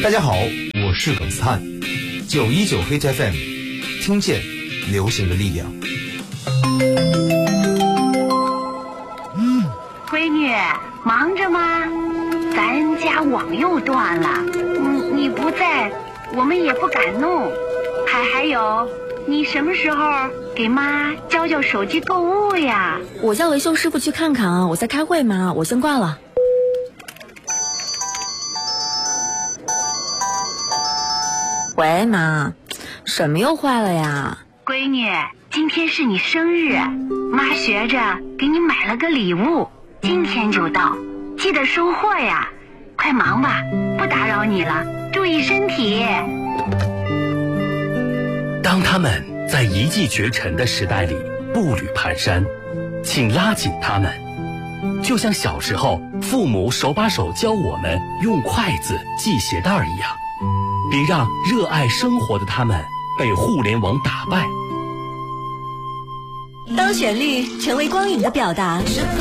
大家好，我是耿斯汉，919 Hit FM， 听见流行的力量。 闺女，忙着吗？咱家网又断了，你不在，我们也不敢弄。还有，你什么时候给妈教手机购物呀？ 我叫维修师傅去看看啊，我在开会嘛，我先挂了。喂，妈，什么又坏了呀？ 闺女，今天是你生日，妈学着给你买了个礼物，今天就到，记得收货呀。快忙吧，不打扰你了，注意身体。 当他们在一骑绝尘的时代里步履蹒跚，请拉紧他们，就像小时候父母手把手教我们用筷子系鞋带一样。别让热爱生活的他们被互联网打败。 当旋律成为光影的表达，